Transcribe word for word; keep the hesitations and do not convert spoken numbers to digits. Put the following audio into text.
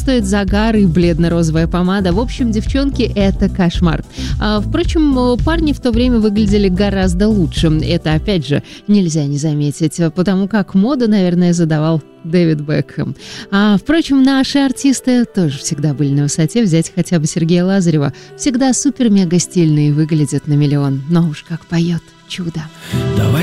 стоит загар и бледно-розовая помада. В общем, девчонки, это кошмар. А, впрочем, парни в то время выглядели гораздо лучше. Это, опять же, нельзя не заметить, потому как моду, наверное, задавал Дэвид Бекхэм. А, впрочем, наши артисты тоже всегда были на высоте. Взять хотя бы Сергея Лазарева. Всегда супер-мега стильный и выглядит на миллион. Но уж как поет, чудо. Давай